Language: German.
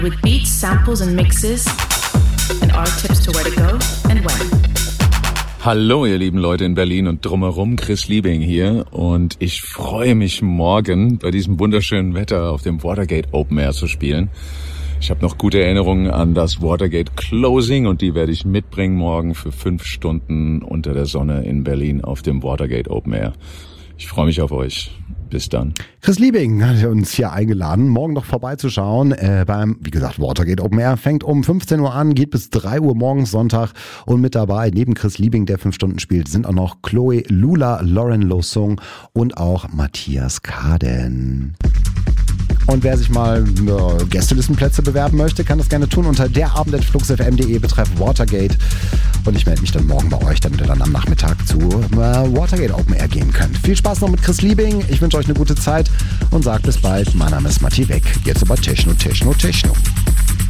with beats, samples and mixes and our tips to where to go and when. Hallo ihr lieben Leute in Berlin und drumherum, Chris Liebing hier und ich freue mich morgen bei diesem wunderschönen Wetter auf dem Watergate Open Air zu spielen. Ich habe noch gute Erinnerungen an das Watergate Closing und die werde ich mitbringen morgen für 5 Stunden unter der Sonne in Berlin auf dem Watergate Open Air. Ich freue mich auf euch. Bis dann. Chris Liebing hat uns hier eingeladen, morgen noch vorbeizuschauen beim, wie gesagt, Watergate Open Air. Fängt um 15 Uhr an, geht bis 3 Uhr morgens Sonntag. Und mit dabei, neben Chris Liebing, der 5 Stunden spielt, sind auch noch Chloe Lula, Lauren Losung und auch Matthias Kaden. Und wer sich mal Gästelistenplätze bewerben möchte, kann das gerne tun unter derabend@fluxfm.de betreff Watergate. Und ich melde mich dann morgen bei euch, damit ihr dann am Nachmittag zu Watergate Open Air gehen könnt. Viel Spaß noch mit Chris Liebing. Ich wünsche euch eine gute Zeit und sagt bis bald. Mein Name ist Matti Weck. Jetzt aber Techno, Techno, Techno.